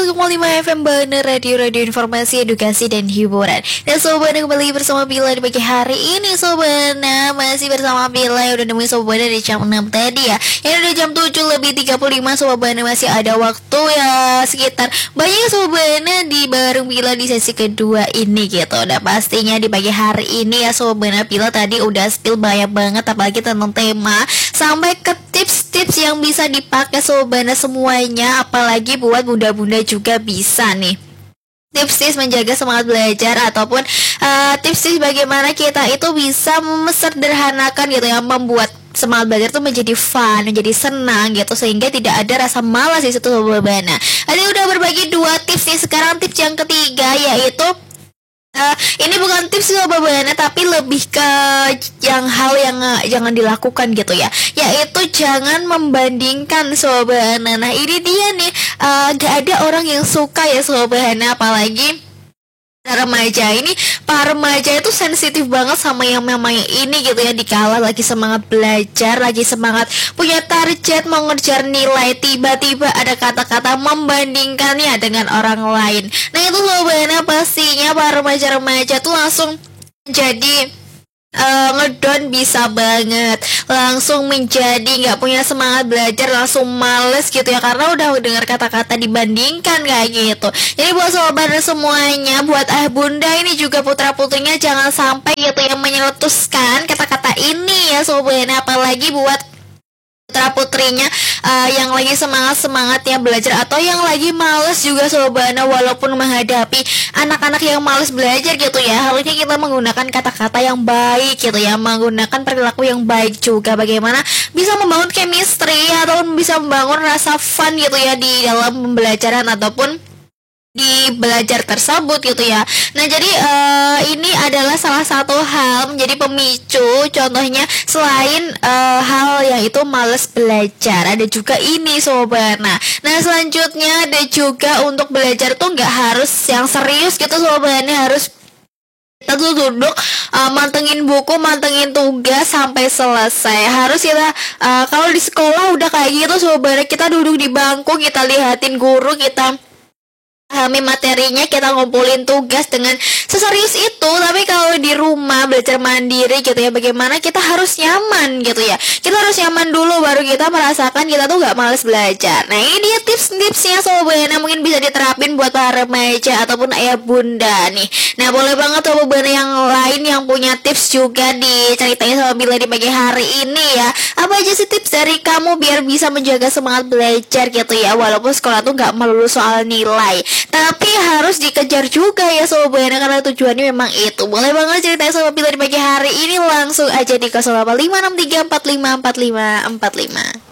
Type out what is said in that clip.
101,5 FM Bana Radio Informasi, Edukasi, dan Hiburan. Dan Sobat Bana kembali bersama Bila di pagi hari ini. Sobat Bana masih bersama Bila yang udah nemuin Sobat Bana dari jam 6 tadi ya. Ini udah jam 7:35. Sobat Bana masih ada waktu ya, sekitar banyak Sobat Bana di bareng Bila di sesi kedua ini gitu. Dan pastinya di pagi hari ini ya Sobat Bana, Bila tadi udah spill banyak banget, apalagi tentang tema sampai ke tips-tips yang bisa dipakai Sobat Bana semuanya, apalagi buat bunda-bunda juga bisa nih. Tips-tips menjaga semangat belajar ataupun tips-tips bagaimana kita itu bisa mesederhanakan gitu ya, membuat semangat belajar tuh menjadi fun, menjadi senang gitu, sehingga tidak ada rasa malas di situ Sobat Bana. Tadi udah berbagi 2 tips nih, sekarang tips yang ketiga yaitu ini bukan tips Sobat Bana, tapi lebih ke hal yang jangan dilakukan gitu ya, yaitu jangan membandingkan Sobat Bana. Nah ini dia nih, gak ada orang yang suka ya Sobat Bana, apalagi remaja ini. Para remaja itu sensitif banget sama yang namanya ini gitu ya, dikala lagi semangat belajar, lagi semangat punya target mau ngejar nilai, tiba-tiba ada kata-kata membandingkannya dengan orang lain. Nah itu Sobat Bana, pastinya para remaja-remaja tuh langsung jadi ngedown bisa banget, langsung menjadi nggak punya semangat belajar, langsung males gitu ya, karena udah dengar kata-kata dibandingkan kayak gitu. Jadi buat Sobat Bana semuanya, buat bunda ini juga putra putrinya, jangan sampai gitu yang menyeletuskan kata-kata ini ya Sobat Bana, apalagi buat putra putrinya yang lagi semangat-semangatnya belajar atau yang lagi males juga Sobat Bana. Walaupun menghadapi anak-anak yang males belajar gitu ya, harusnya kita menggunakan kata-kata yang baik gitu ya, menggunakan perilaku yang baik juga, bagaimana bisa membangun chemistry ataupun bisa membangun rasa fun gitu ya di dalam pembelajaran ataupun di belajar tersebut gitu ya. Nah jadi ini adalah salah satu hal menjadi pemicu, contohnya selain hal yang itu males belajar, ada juga ini Sobat Bana. Nah selanjutnya ada juga untuk belajar tuh nggak harus yang serius gitu Sobat Bana, harus kita tuh duduk mantengin buku, mantengin tugas sampai selesai. Harus kita kalau di sekolah udah kayak gitu Sobat Bana, kita duduk di bangku, kita lihatin guru, kita pahami materinya, kita ngumpulin tugas dengan seserius itu. Tapi kalau di rumah belajar mandiri gitu ya, bagaimana kita harus nyaman gitu ya, kita harus nyaman dulu baru kita merasakan kita tuh gak males belajar. Nah ini dia tips-tipsnya Sobat Bana, mungkin bisa diterapin buat para remaja ataupun ayah bunda nih. Nah boleh banget Sobat Bana yang lain yang punya tips juga diceritain sama Bila di pagi hari ini ya. Apa aja sih tips dari kamu biar bisa menjaga semangat belajar gitu ya, walaupun sekolah tuh gak melulu soal nilai, tapi harus dikejar juga ya Sobat Bana, karena tujuannya memang itu. Boleh banget ceritain sama Bila di pagi hari ini, langsung aja di 085634545545.